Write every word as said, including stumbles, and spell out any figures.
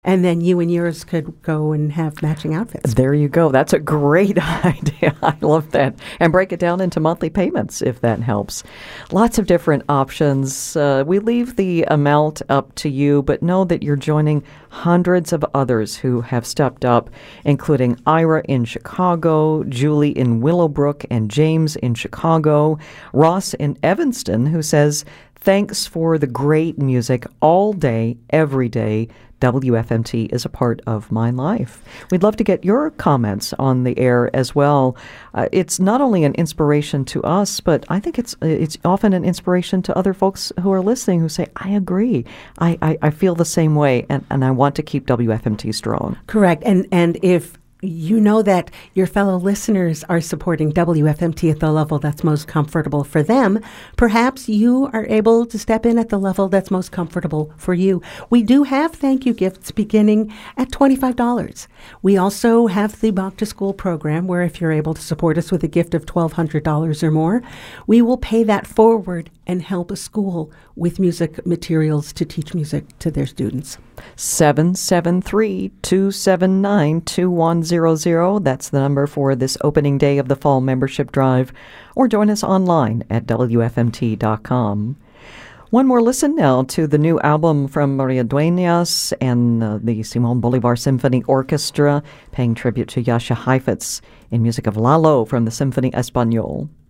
And then you and yours could go and have matching outfits. There you go. That's a great idea. I love that. And break it down into monthly payments if that helps. Lots of different options. Uh, we leave the amount up to you, but know that you're joining hundreds of others who have stepped up, including Ira in Chicago, Julie in Willowbrook, and James in Chicago, Ross in Evanston, who says, "Thanks for the great music all day, every day. W F M T is a part of my life." We'd love to get your comments on the air as well. Uh, it's not only an inspiration to us, but I think it's it's often an inspiration to other folks who are listening who say, I agree. I, I, I feel the same way, and, and I want to keep W F M T strong. Correct. And and if you know that your fellow listeners are supporting W F M T at the level that's most comfortable for them, perhaps you are able to step in at the level that's most comfortable for you. We do have thank you gifts beginning at twenty-five dollars. We also have the Back to School program where if you're able to support us with a gift of twelve hundred dollars or more, we will pay that forward and help a school with music materials to teach music to their students. seven seven three, two seven nine, two one zero zero. That's the number for this opening day of the fall membership drive. Or join us online at W F M T dot com. One more listen now to the new album from Maria Dueñas and uh, the Simón Bolívar Symphony Orchestra, paying tribute to Jascha Heifetz in music of Lalo from the Symphony Español.